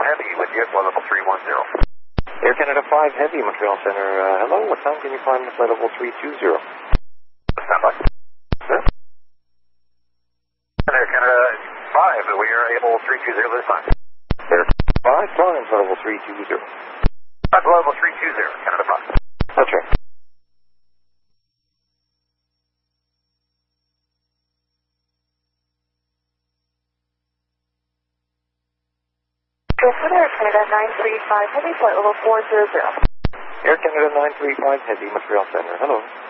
Heavy with you, flight level 310. Air Canada 5 Heavy, Montreal Center. Hello, what time can you climb to flight level 320? Stand by. Sir? Air Canada 5, we are able 320 this time. Air 5, climb flight level 320. Flight level 320, Canada 5. That's right. Air Canada 935 Heavy, flight level 400. Air Canada 935 Heavy, Montreal Center. Hello.